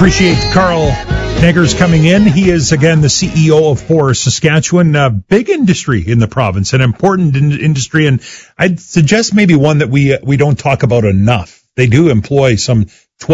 Appreciate Carl Neggers coming in. He is, again, the CEO of Forest Saskatchewan. Big industry in the province, an important industry, and I'd suggest maybe one that we don't talk about enough. They do employ some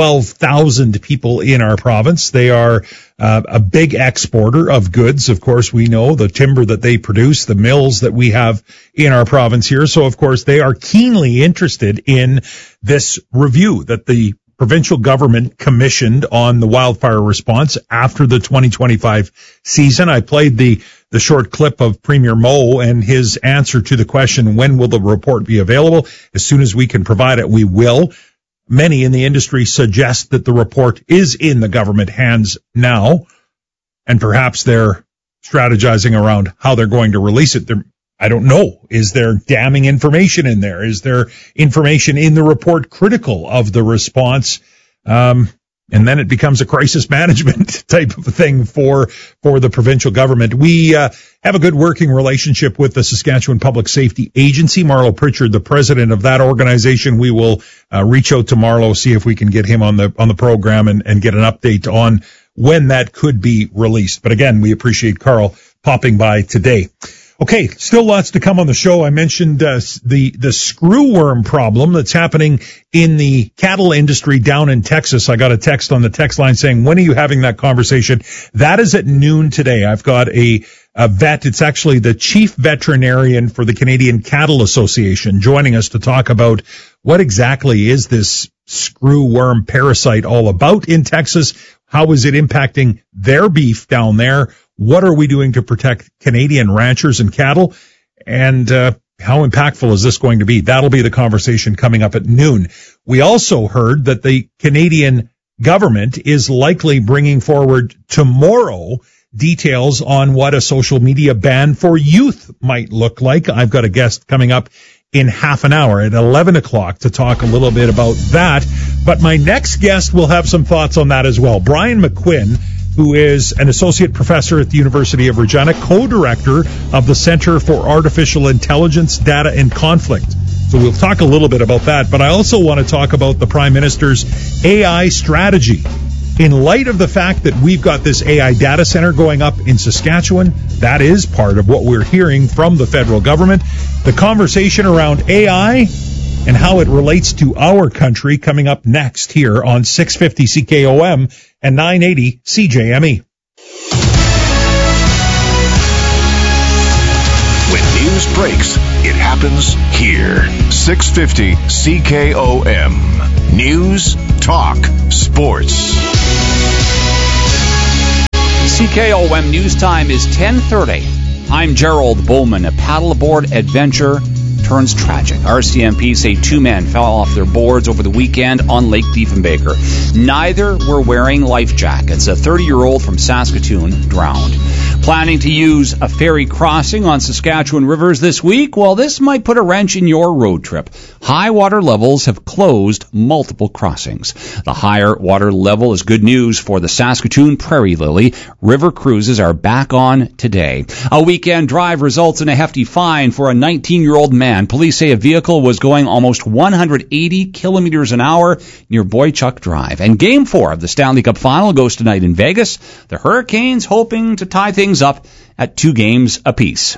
12,000 people in our province. They are a big exporter of goods. Of course, we know the timber that they produce, the mills that we have in our province here. So, of course, they are keenly interested in this review that the provincial government commissioned on the wildfire response after the 2025 season. I played the short clip of Premier Moe and his answer to the question, when will the report be available? As soon as we can provide it, we will. Many in the industry suggest that the report is in the government hands now, and perhaps they're strategizing around how they're going to release it. I don't know. Is there damning information in there? Is there information in the report critical of the response? And then it becomes a crisis management type of thing for the provincial government. We have a good working relationship with the Saskatchewan Public Safety Agency. Marlo Pritchard, the president of that organization. We will reach out to Marlo, see if we can get him on the program and get an update on when that could be released. But again, we appreciate Carl popping by today. Okay, still lots to come on the show. I mentioned the screwworm problem that's happening in the cattle industry down in Texas. I got a text on the text line saying, when are you having that conversation? That is at noon today. I've got a vet. It's actually the chief veterinarian for the Canadian Cattle Association joining us to talk about what exactly is this screwworm parasite all about in Texas. How is it impacting their beef down there? What are we doing to protect Canadian ranchers and cattle? And how impactful is this going to be? That'll be the conversation coming up at noon. We also heard that the Canadian government is likely bringing forward tomorrow details on what a social media ban for youth might look like. I've got a guest coming up in half an hour at 11 o'clock to talk a little bit about that. But my next guest will have some thoughts on that as well. Brian McQuinn, who is an associate professor at the University of Regina, co-director of the Center for Artificial Intelligence, Data and Conflict. So we'll talk a little bit about that, but I also want to talk about the Prime Minister's AI strategy. In light of the fact that we've got this AI data center going up in Saskatchewan, that is part of what we're hearing from the federal government. The conversation around AI and how it relates to our country coming up next here on 650 CKOM and 980 CJME. When news breaks, it happens here. 650 CKOM. News, talk, sports. CKOM News Time is 10:30. I'm Gerald Bowman. A paddleboard adventure turns tragic. RCMP say two men fell off their boards over the weekend on Lake Diefenbaker. Neither were wearing life jackets. A 30-year-old from Saskatoon drowned. Planning to use a ferry crossing on Saskatchewan rivers this week? Well, this might put a wrench in your road trip. High water levels have closed multiple crossings. The higher water level is good news for the Saskatoon Prairie Lily. River cruises are back on today. A weekend drive results in a hefty fine for a 19-year-old man. Police say a vehicle was going almost 180 kilometers an hour near Boychuk Drive. And Game 4 of the Stanley Cup Final goes tonight in Vegas. The Hurricanes hoping to tie things up at 2 games apiece.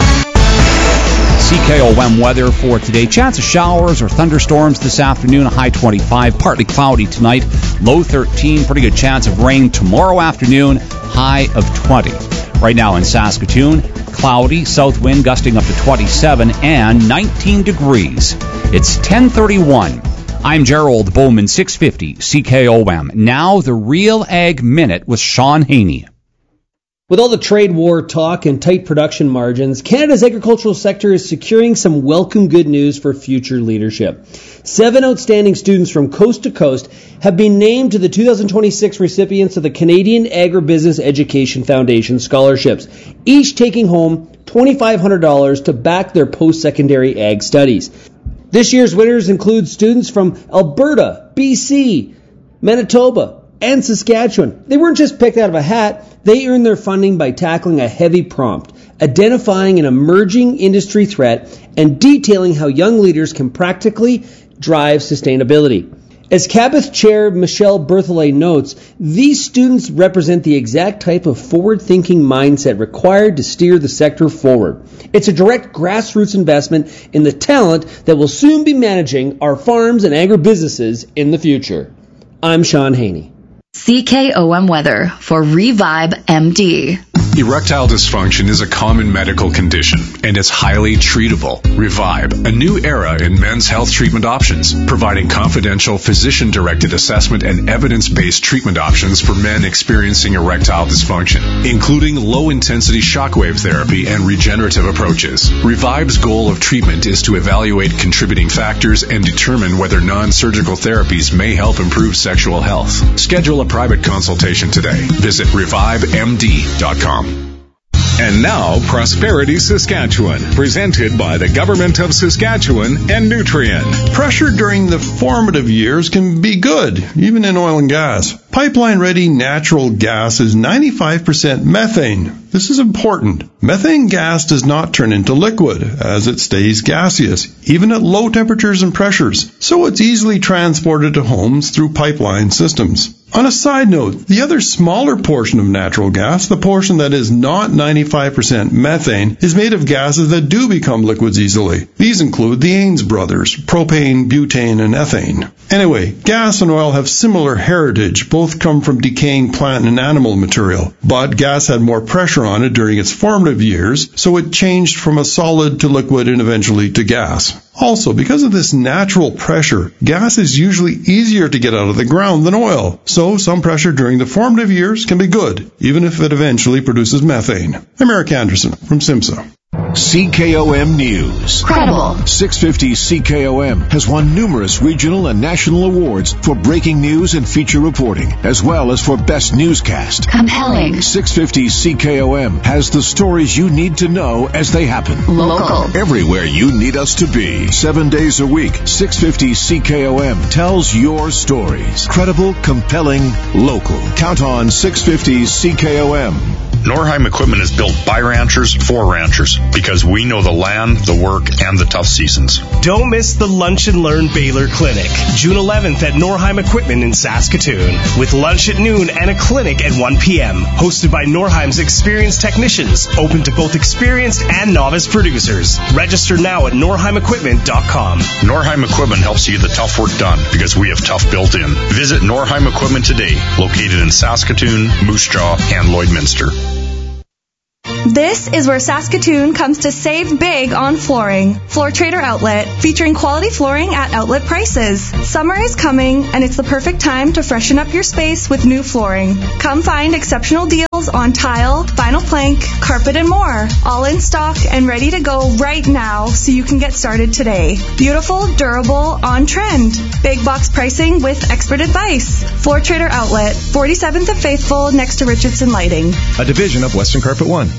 CKOM weather for today. Chance of showers or thunderstorms this afternoon. A high 25. Partly cloudy tonight. Low 13. Pretty good chance of rain tomorrow afternoon. High of 20. Right now in Saskatoon, cloudy, south wind gusting up to 27 and 19 degrees. It's 10:31. I'm Gerald Bowman, 650 CKOM. Now the Real Ag Minute with Sean Haney. With all the trade war talk and tight production margins, Canada's agricultural sector is securing some welcome good news for future leadership. 7 outstanding students from coast to coast have been named to the 2026 recipients of the Canadian Agribusiness Education Foundation scholarships, each taking home $2,500 to back their post-secondary ag studies. This year's winners include students from Alberta, BC, Manitoba, and Saskatchewan. They weren't just picked out of a hat. They earned their funding by tackling a heavy prompt, identifying an emerging industry threat, and detailing how young leaders can practically drive sustainability. As Cabot Chair Michelle Berthollet notes, these students represent the exact type of forward-thinking mindset required to steer the sector forward. It's a direct grassroots investment in the talent that will soon be managing our farms and agribusinesses in the future. I'm Sean Haney. CKOM weather for Revive MD. Erectile dysfunction is a common medical condition, and it's highly treatable. Revive, a new era in men's health treatment options, providing confidential physician-directed assessment and evidence-based treatment options for men experiencing erectile dysfunction, including low-intensity shockwave therapy and regenerative approaches. Revive's goal of treatment is to evaluate contributing factors and determine whether non-surgical therapies may help improve sexual health. Schedule a private consultation today. Visit revivemd.com. And now, Prosperity Saskatchewan, presented by the Government of Saskatchewan and Nutrien. Pressure during the formative years can be good, even in oil and gas. Pipeline-ready natural gas is 95% methane. This is important. Methane gas does not turn into liquid, as it stays gaseous, even at low temperatures and pressures, so it's easily transported to homes through pipeline systems. On a side note, the other smaller portion of natural gas, the portion that is not 95% methane, is made of gases that do become liquids easily. These include the Ains brothers, propane, butane, and ethane. Anyway, gas and oil have similar heritage. Both come from decaying plant and animal material. But gas had more pressure on it during its formative years, so it changed from a solid to liquid and eventually to gas. Also, because of this natural pressure, gas is usually easier to get out of the ground than oil. So some pressure during the formative years can be good, even if it eventually produces methane. I'm Eric Anderson from SIMSA. CKOM News. Credible. 650 CKOM has won numerous regional and national awards for breaking news and feature reporting, as well as for best newscast. Compelling. 650 CKOM has the stories you need to know as they happen. Local. Everywhere you need us to be. 7 days a week, 650 CKOM tells your stories. Credible, compelling, local. Count on 650 CKOM. Norheim Equipment is built by ranchers for ranchers because we know the land, the work, and the tough seasons. Don't miss the Lunch and Learn Baylor Clinic, June 11th at Norheim Equipment in Saskatoon, with lunch at noon and a clinic at 1 p.m. Hosted by Norheim's experienced technicians, open to both experienced and novice producers. Register now at norheimequipment.com. Norheim Equipment helps you get the tough work done because we have tough built in. Visit Norheim Equipment today, located in Saskatoon, Moose Jaw, and Lloydminster. This is where Saskatoon comes to save big on flooring. Floor Trader Outlet, featuring quality flooring at outlet prices. Summer is coming, and it's the perfect time to freshen up your space with new flooring. Come find exceptional deals on tile, vinyl plank, carpet, and more. All in stock and ready to go right now, so you can get started today. Beautiful, durable, on trend. Big box pricing with expert advice. Floor Trader Outlet, 47th of Faithful, next to Richardson Lighting. A division of Western Carpet One.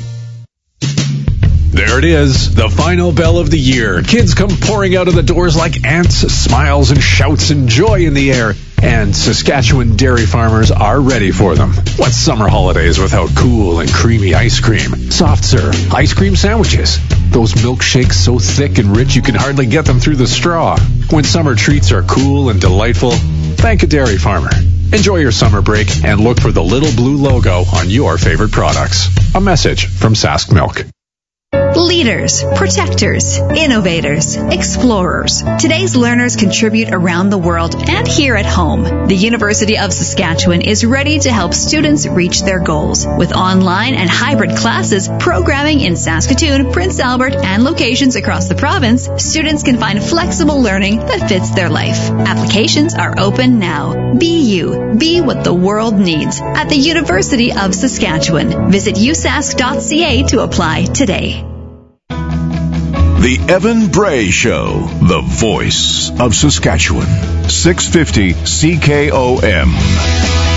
There it is, the final bell of the year. Kids come pouring out of the doors like ants, smiles and shouts and joy in the air. And Saskatchewan dairy farmers are ready for them. What's summer holidays without cool and creamy ice cream, soft serve, ice cream sandwiches, those milkshakes so thick and rich you can hardly get them through the straw? When summer treats are cool and delightful, thank a dairy farmer. Enjoy your summer break and look for the little blue logo on your favorite products. A message from Sask Milk. Leaders, protectors, innovators, explorers. Today's learners contribute around the world and here at home. The University of Saskatchewan is ready to help students reach their goals. With online and hybrid classes, programming in Saskatoon, Prince Albert, and locations across the province, students can find flexible learning that fits their life. Applications are open now. Be you. Be what the world needs at the University of Saskatchewan. Visit usask.ca to apply today. The Evan Bray Show, the voice of Saskatchewan. 650 CKOM.